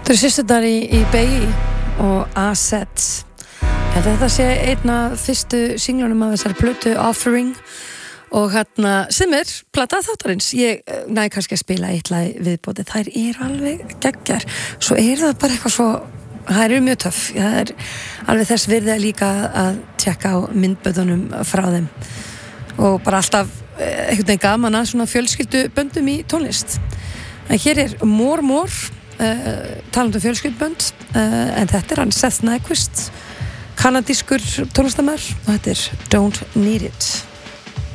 Þetta systurnar í Begi og Assets. Þetta sé einn af fyrstu singlunum af þessari plötu Offering og hérna sem plata þáttarins. Ég næ kannski að spila eitt lag viðbótið. Þær alveg geggjar. Svo það bara eitthvað svo, þær mjög töff. Það alveg þess virði líka að tjekka á myndböndunum frá þeim. Og bara alltaf einhvern veginn gaman að svona fjölskyldu böndum í tónlist. En hér More talandi fjölskyldubönd en þetta hann Seth Nyquist kanadískur tónlistarmaður og þetta Don't Need It.